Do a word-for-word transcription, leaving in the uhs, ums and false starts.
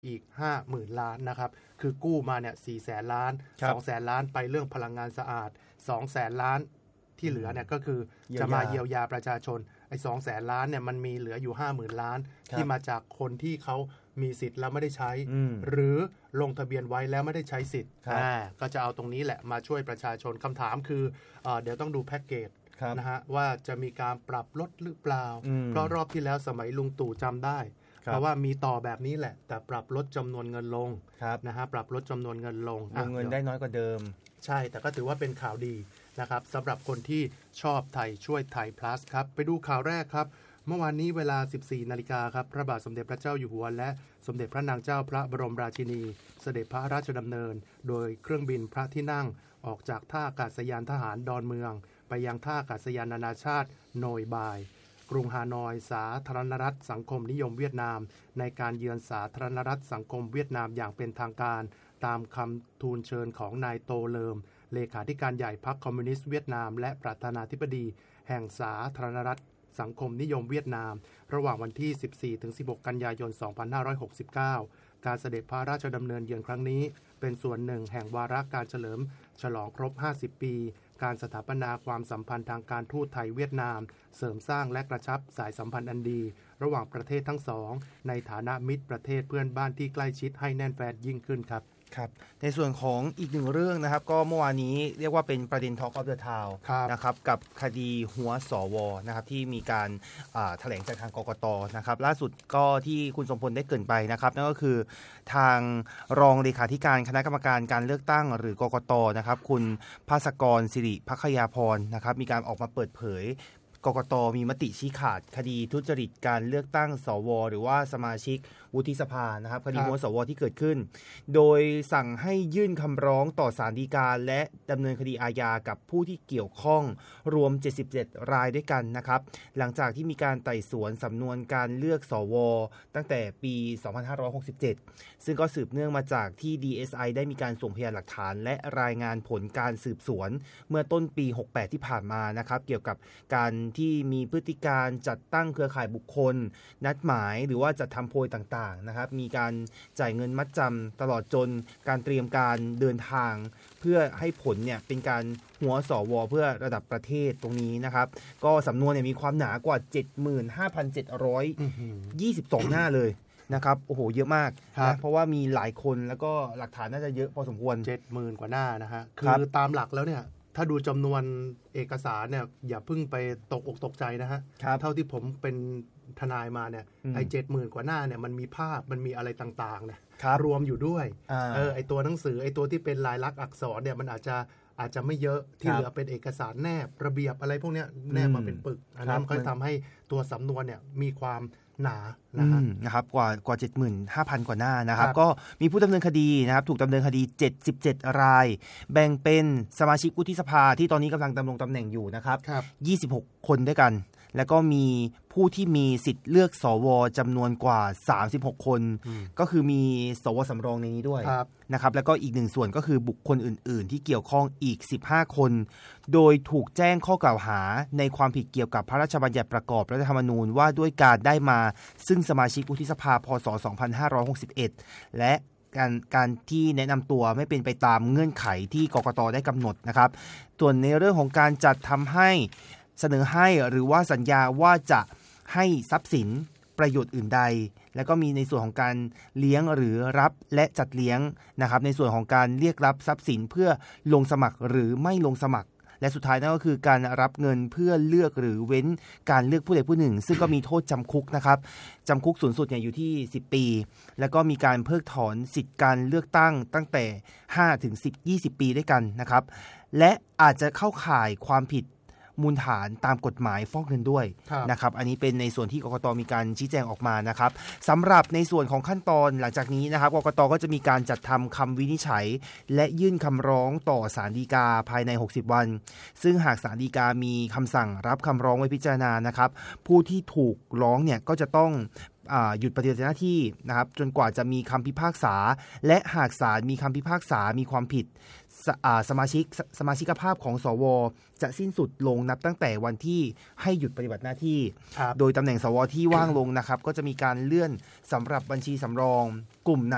อีก ห้าหมื่น ล้านนะครับคือกู้มาเนี่ย สี่แสน ล้าน สองแสน ล้านไปเรื่องพลังงานสะอาด สองแสน ล้านที่เหลือเนี่ยก็คือจะมาเยียวยาประชาชนไอ้ สองแสน ล้านเนี่ยมันมีเหลืออยู่ ห้าหมื่น ล้านที่มาจากคนที่เขามีสิทธิ์แล้วไม่ได้ใช้หรือลงทะเบียนไว้แล้วไม่ได้ใช้สิทธิ์ก็จะเอาตรงนี้แหละมาช่วยประชาชนคำถามคือเอ่อเดี๋ยวต้องดูแพ็กเกจนะฮะว่าจะมีการปรับลดหรือเปล่าเพราะรอบที่แล้วสมัยลุงตู่จำได้เพราะว่ามีต่อแบบนี้แหละแต่ปรับลดจำนวนเงินลงนะฮะปรับลดจำนวนเงินลงวงเงินได้น้อยกว่าเดิมใช่แต่ก็ถือว่าเป็นข่าวดีนะครับสำหรับคนที่ชอบไทยช่วยไทย plus ครับไปดูข่าวแรกครับเมื่อวานนี้เวลา สิบสี่นาฬิกาครับพระบาทสมเด็จพระเจ้าอยู่หัวและสมเด็จพระนางเจ้าพระบรมราชินีเสด็จพระราชดำเนินโดยเครื่องบินพระที่นั่งออกจากท่าอากาศยานทหารดอนเมืองไปยังท่าอากาศยานนานาชาติโนยบายกรุงฮานอยสาธารณรัฐสังคมนิยมเวียดนามในการเยือนสาธารณรัฐสังคมเวียดนามอย่างเป็นทางการตามคำทูลเชิญของนายโตเลิมเลขาธิการใหญ่พรรคคอมมิวนิสต์เวียดนามและประธานาธิบดีแห่งสาธารณรัฐสังคมนิยมเวียดนามระหว่างวันที่ สิบสี่ถึงสิบหก กันยายน สองพันห้าร้อยหกสิบเก้า การเสด็จพระราชดำเนินเยือนครั้งนี้เป็นส่วนหนึ่งแห่งวาระการเฉลิมฉลองครบ ห้าสิบ ปีการสถาปนาความสัมพันธ์ทางการทูตไทยเวียดนามเสริมสร้างและกระชับสายสัมพันธ์อันดีระหว่างประเทศทั้งสองในฐานะมิตรประเทศเพื่อนบ้านที่ใกล้ชิดให้แน่นแฟ้นยิ่งขึ้นครับครับในส่วนของอีกหนึ่งเรื่องนะครับก็เมื่อวานนี้เรียกว่าเป็นประเด็น Talk of the Town นะครับกับคดีหัวสวนะครับที่มีการแถลงจากทางกกต.นะครับล่าสุดก็ที่คุณสมพลได้เกริ่นไปนะครับนั่นก็คือทางรองเลขาธิการคณะกรรมการการเลือกตั้งหรือกกต.นะครับคุณภาสกรศิริภัคยาพรนะครับมีการออกมาเปิดเผยกกต.มีมติชี้ขาดคดีทุจริตการเลือกตั้งสวหรือว่าสมาชิกวุฒิสภานะครับคดีหัวสวที่เกิดขึ้นโดยสั่งให้ยื่นคำร้องต่อศาลฎีกาและดำเนินคดีอาญากับผู้ที่เกี่ยวข้องรวมเจ็ดสิบเจ็ดรายด้วยกันนะครับหลังจากที่มีการไต่สวนสำนวนการเลือกสวตั้งแต่ปีสองพันห้าร้อยหกสิบเจ็ดซึ่งก็สืบเนื่องมาจากที่ ดี เอส ไอ ได้มีการส่งพยานหลักฐานและรายงานผลการสืบสวนเมื่อต้นปีหกสิบแปดที่ผ่านมานะครับเกี่ยวกับการที่มีพฤติการจัดตั้งเครือข่ายบุคคลนัดหมายหรือว่าจัดทำโพยต่างๆนะครับมีการจ่ายเงินมัดจำตลอดจนการเตรียมการเดินทางเพื่อให้ผลเนี่ยเป็นการหัวสวเพื่อระดับประเทศตรงนี้นะครับก็สำนวนเนี่ยมีความหนากว่า เจ็ดหมื่นห้าพันเจ็ดร้อยยี่สิบสอง หน้าเลยนะครับโอ้โหเยอะมากนะเพราะว่ามีหลายคนแล้วก็หลักฐานน่าจะเยอะพอสมควรเจ็ดหมื่น กว่าหน้านะฮะคือตามหลักแล้วเนี่ยถ้าดูจำนวนเอกสารเนี่ยอย่าเพิ่งไปตกอกตกใจนะฮะเท่าที่ผมเป็นทนายมาเนี่ยไอ้เจ็ดหมื่นกว่าหน้าเนี่ยมันมีภาพมันมีอะไรต่างๆเนี่ยรวมอยู่ด้วยเออไอ้ตัวหนังสือไอ้ตัวที่เป็นลายลักษณ์อักษรเนี่ยมันอาจจะอาจจะไม่เยอะที่เหลือเป็นเอกสารแนบระเบียบอะไรพวกนี้แนบมาเป็นปึกอันนั้นก็ทำให้ตัวสำนวนเนี่ยมีความหนานะครับนะครับกว่ากว่า เจ็ดหมื่นห้าพัน กว่าหน้านะครับก็มีผู้ดำเนินคดีนะครับถูกดำเนินคดีเจ็ดสิบเจ็ดรายแบ่งเป็นสมาชิกวุฒิสภาที่ตอนนี้กำลังดำรงตำแหน่งอยู่นะครับยี่สิบหกคนด้วยกันแล้วก็มีผู้ที่มีสิทธิ์เลือกสวจำนวนกว่าสามสิบหกคนก็คือมีสวสำรองในนี้ด้วยนะครับแล้วก็อีกหนึ่งส่วนก็คือบุคคลอื่นๆที่เกี่ยวข้องอีกสิบห้าคนโดยถูกแจ้งข้อกล่าวหาในความผิดเกี่ยวกับพระราชบัญญัติประกอบรัฐธรรมนูญว่าด้วยการได้มาซึ่งสมาชิกวุฒิสภาพศสองพันห้าร้อยหกสิบเอ็ดและการการที่แนะนำตัวไม่เป็นไปตามเงื่อนไขที่กกตได้กำหนดนะครับส่วนในเรื่องของการจัดทำให้เสนอให้หรือว่าสัญญาว่าจะให้ทรัพย์สินประโยชน์อื่นใดแล้วก็มีในส่วนของการเลี้ยงหรือรับและจัดเลี้ยงนะครับในส่วนของการเรียกรับทรัพย์สินเพื่อลงสมัครหรือไม่ลงสมัครและสุดท้ายนั่นก็คือการรับเงินเพื่อเลือกหรือเว้นการเลือกผู้ใดผู้หนึ่งซึ่งก็มีโทษจำคุกนะครับจำคุกสูงสุดเนี่ยอยู่ที่สิบปีแล้วก็มีการเพิกถอนสิทธิการเลือกตั้งตั้งแต่ห้าถึงสิบ ยี่สิบปีด้วยกันนะครับและอาจจะเข้าข่ายความผิดมูลฐานตามกฎหมายฟอกเงินด้วยนะครับอันนี้เป็นในส่วนที่กกตมีการชี้แจงออกมานะครับสำหรับในส่วนของขั้นตอนหลังจากนี้นะครับกกตก็จะมีการจัดทำคำวินิจฉัยและยื่นคำร้องต่อศาลฎีกาภายในหกสิบวันซึ่งหากศาลฎีกามีคำสั่งรับคำร้องไว้พิจารณานะครับผู้ที่ถูกร้องเนี่ยก็จะต้องหยุดปฏิบัติหน้าที่นะครับจนกว่าจะมีคำพิพากษาและหากศาลมีคำพิพากษามีความผิดส, สมาชิกสมาชิกภาพของสวจะสิ้นสุดลงนับตั้งแต่วันที่ให้หยุดปฏิบัติหน้าที่โดยตำแหน่งสวที่ว่างลงนะครับก็จะมีการเลื่อนสำหรับบัญชีสำรองกลุ่ม